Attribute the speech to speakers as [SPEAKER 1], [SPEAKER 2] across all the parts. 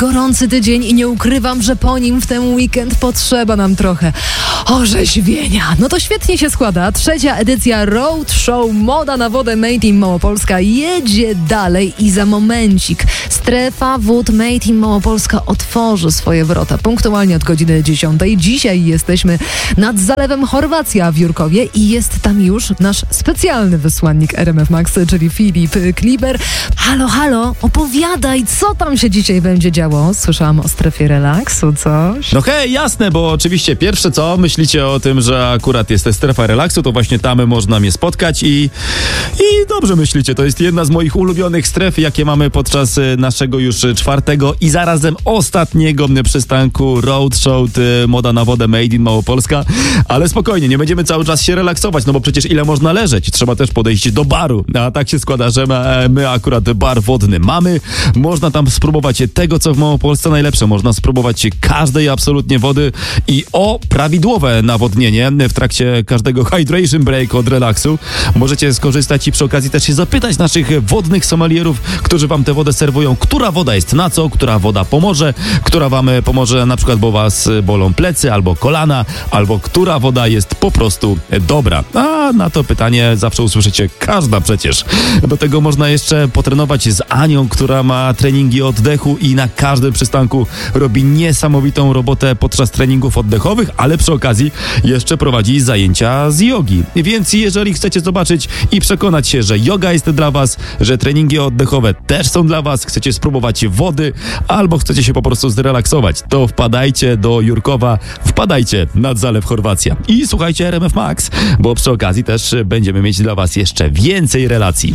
[SPEAKER 1] gorący tydzień i nie ukrywam, że po nim w ten weekend potrzeba nam trochę orzeźwienia. No to świetnie się składa. 3. edycja Road Show Moda na wodę Made in Małopolska jedzie dalej i za momencik strefa wód Made in Małopolska otworzy swoje wrota punktualnie od godziny 10. Dzisiaj jesteśmy nad Zalewem Chorwacja w Jurkowie i jest tam już nasz specjalny wysłannik RMF Max, czyli Filip Kliber. Halo, halo, opowiadaj, co tam się dzisiaj będzie działo? Słyszałam o strefie relaksu, coś?
[SPEAKER 2] No hej, jasne, bo oczywiście pierwsze co, myślicie o tym, że akurat jest strefa relaksu, to właśnie tam można mnie spotkać i dobrze myślicie, to jest jedna z moich ulubionych stref, jakie mamy podczas naszego już 4. i zarazem ostatniego przystanku Roadshow Moda na wodę Made in Małopolska, ale spokojnie, nie będziemy cały czas się relaksować, no bo przecież ile można leżeć, trzeba też podejść do baru, a tak się składa, że my akurat bar wodny mamy, można tam spróbować tego, co w Małopolsce najlepsze, można spróbować każdej absolutnie wody i o prawidłowe nawodnienie w trakcie każdego hydration break od relaksu możecie skorzystać i przy okazji też się zapytać naszych wodnych sommelierów, którzy wam tę wodę serwują, która woda jest na co, która woda pomoże, która wam pomoże na przykład, bo was bolą plecy albo kolana, albo która woda jest po prostu dobra. A na to pytanie zawsze usłyszycie każda przecież. Do tego można jeszcze potrenować z Anią, która ma treningi oddechu i na każdym przystanku robi niesamowitą robotę podczas treningów oddechowych, ale przy okazji jeszcze prowadzi zajęcia z jogi. Więc jeżeli chcecie zobaczyć i przekonać się, że joga jest dla was, że treningi oddechowe też są dla was, chcecie spróbować wody albo chcecie się po prostu zrelaksować, to wpadajcie do Jurkowa, wpadajcie nad Zalew Chorwacja i słuchajcie RMF Max, bo przy okazji też będziemy mieć dla was jeszcze więcej relacji.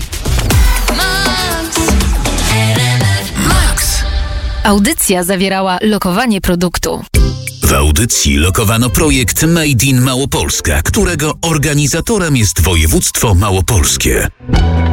[SPEAKER 3] Audycja zawierała lokowanie produktu.
[SPEAKER 4] W audycji lokowano projekt Made in Małopolska, którego organizatorem jest województwo małopolskie.